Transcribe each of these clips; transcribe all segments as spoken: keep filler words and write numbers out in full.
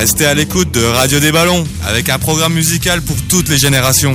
Restez à l'écoute de Radio des Ballons, avec un programme musical pour toutes les générations.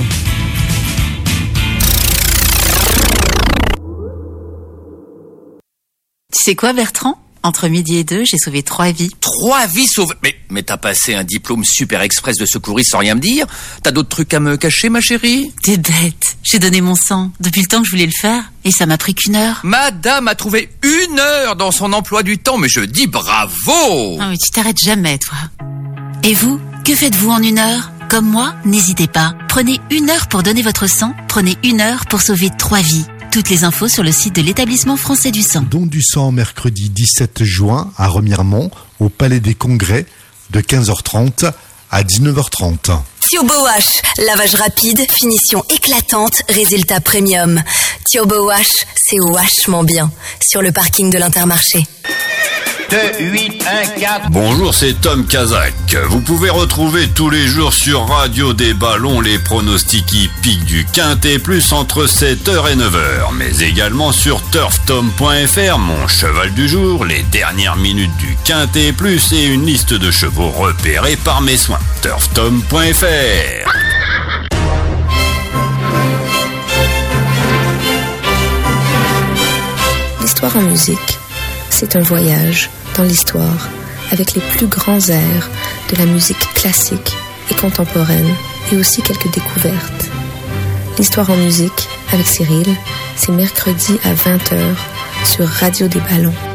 Tu sais quoi, Bertrand ? Entre midi et deux, j'ai sauvé trois vies. Trois vies sauvées? Mais, mais t'as passé un diplôme super express de secouriste sans rien me dire? T'as d'autres trucs à me cacher, ma chérie? T'es bête. J'ai donné mon sang depuis le temps que je voulais le faire. Et ça m'a pris qu'une heure. Madame a trouvé une heure dans son emploi du temps, mais je dis bravo! Non mais tu t'arrêtes jamais, toi. Et vous, que faites-vous en une heure ? Comme moi, n'hésitez pas. Prenez une heure pour donner votre sang. Prenez une heure pour sauver trois vies. Toutes les infos sur le site de l'Établissement français du sang. Don du sang mercredi dix-sept juin à Remiremont, au Palais des Congrès, de quinze heures trente à dix-neuf heures trente. Turbo Wash, lavage rapide, finition éclatante, résultat premium. Turbo Wash, c'est vachement bien. Sur le parking de l'Intermarché. deux, huit, un, quatre. Bonjour, c'est Tom Kazak. Vous pouvez retrouver tous les jours sur Radio des Ballons les pronostics hippiques du Quintet Plus entre sept heures et neuf heures, mais également sur turf tom point f r, mon cheval du jour, les dernières minutes du Quintet Plus et une liste de chevaux repérés par mes soins. turf tom point f r. L'histoire en musique, c'est un voyage dans l'histoire avec les plus grands airs de la musique classique et contemporaine et aussi quelques découvertes. L'histoire en musique avec Cyril, c'est mercredi à vingt heures sur Radio des Ballons.